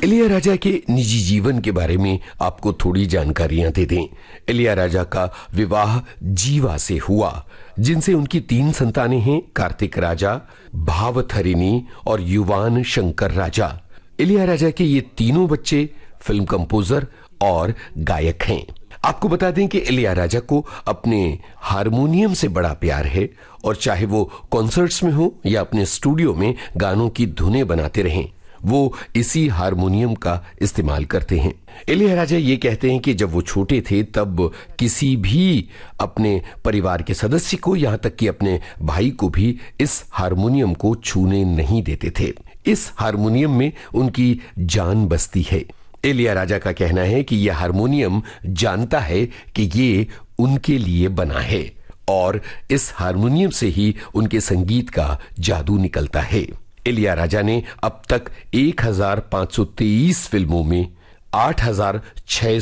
इलैयाराजा के निजी जीवन के बारे में आपको थोड़ी जानकारियां दे दें। इलैयाराजा का विवाह जीवा से हुआ, जिनसे उनकी 3 संतानें हैं, कार्तिक राजा, भावथरिणी और युवान शंकर राजा। इलैयाराजा के ये तीनों बच्चे फिल्म कंपोजर और गायक हैं। आपको बता दें कि इलैयाराजा को अपने हारमोनियम से बड़ा प्यार है और चाहे वो कॉन्सर्ट्स में हो या अपने स्टूडियो में गानों की धुनें बनाते रहें, वो इसी हारमोनियम का इस्तेमाल करते हैं। इलैयाराजा ये कहते हैं कि जब वो छोटे थे तब किसी भी अपने परिवार के सदस्य को, यहां तक कि अपने भाई को भी इस हारमोनियम को छूने नहीं देते थे। इस हारमोनियम में उनकी जान बसती है। इलैयाराजा का कहना है कि यह हारमोनियम जानता है कि ये उनके लिए बना है और इस हारमोनियम से ही उनके संगीत का जादू निकलता है। इलैयाराजा ने अब तक 1523 फिल्मों में 8600